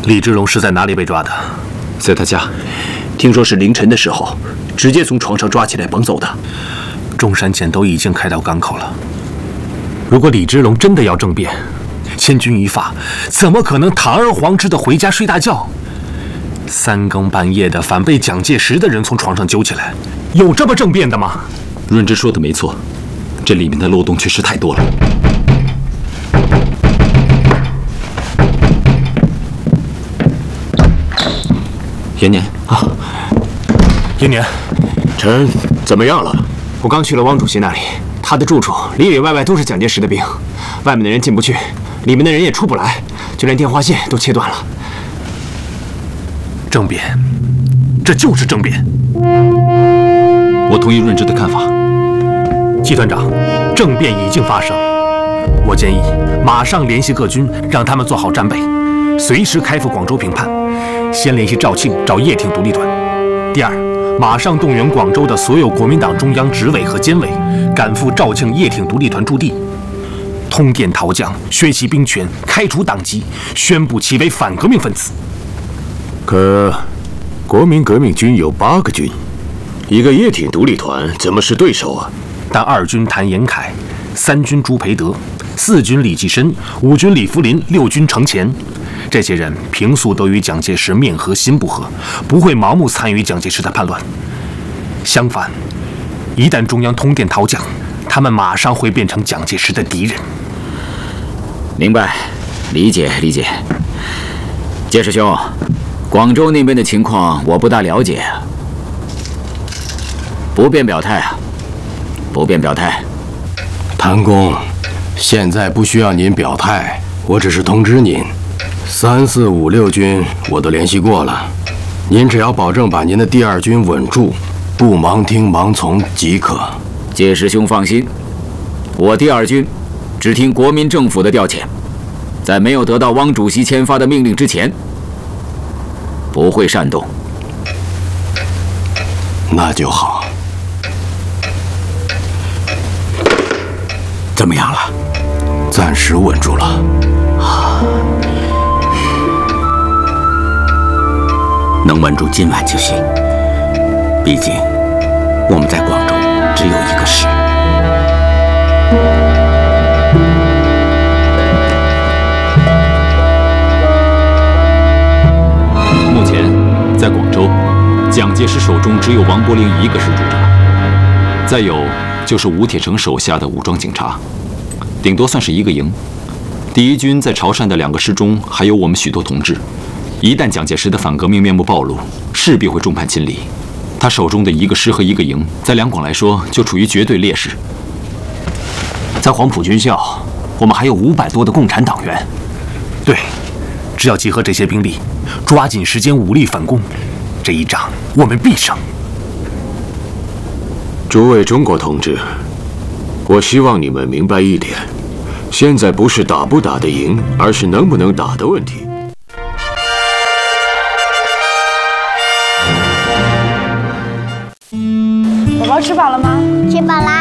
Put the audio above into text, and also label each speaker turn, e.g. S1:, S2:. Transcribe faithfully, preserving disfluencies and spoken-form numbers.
S1: 李之龙是在哪里被抓的？
S2: 在他家。
S3: 听说是凌晨的时候，直接从床上抓起来绑走的。
S1: 中山舰都已经开到港口了。如果李之龙真的要政变，千钧一发，怎么可能堂而皇之的回家睡大觉？三更半夜的反被蒋介石的人从床上揪起来，有这么政变的吗？
S2: 润之说的没错，这里面的漏洞确实太多了。延年
S1: 啊，延年，
S3: 臣怎么样了？
S4: 我刚去了汪主席那里，他的住处里里外外都是蒋介石的兵，外面的人进不去，里面的人也出不来，就连电话线都切断了。
S1: 政变，这就是政变。
S2: 我同意润之的看法。
S1: 季团长，政变已经发生，我建议马上联系各军，让他们做好战备，随时开赴广州平叛。先联系肇庆找叶挺独立团。第二，马上动员广州的所有国民党中央执委和监委，赶赴肇庆叶挺独立团驻地，通电讨蒋，削其兵权，开除党籍，宣布其为反革命分子。
S3: 可，国民革命军有八个军，一个叶挺独立团怎么是对手啊？
S1: 但二军谭延闿，三军朱培德，四军李济深，五军李福林，六军程潜。这些人平素都与蒋介石面和心不和，不会盲目参与蒋介石的叛乱。相反，一旦中央通电讨蒋，他们马上会变成蒋介石的敌人。
S5: 明白，理解理解。介石兄，广州那边的情况我不大了解，不便表态啊，不便表态。
S6: 谭公，现在不需要您表态，我只是通知您。三四五六军我都联系过了，您只要保证把您的第二军稳住，不盲听盲从即可。
S5: 介石兄放心，我第二军只听国民政府的调遣，在没有得到汪主席签发的命令之前，不会煽动。
S6: 那就好。
S3: 怎么样了？
S6: 暂时稳住了。
S3: 能稳住今晚就行，毕竟我们在广州只有一个师。
S2: 目前在广州，蒋介石手中只有王伯龄一个师驻扎，再有就是吴铁城手下的武装警察，顶多算是一个营。第一军在潮汕的两个师中还有我们许多同志。一旦蒋介石的反革命面目暴露，势必会众叛亲离。他手中的一个师和一个营，在两广来说就处于绝对劣势。
S4: 在黄埔军校，我们还有五百多的共产党员。
S1: 对，只要集合这些兵力，抓紧时间武力反攻，这一仗我们必胜。
S3: 诸位中国同志，我希望你们明白一点，现在不是打不打得赢，而是能不能打的问题。
S7: 宝宝吃饱了吗？
S8: 吃饱啦。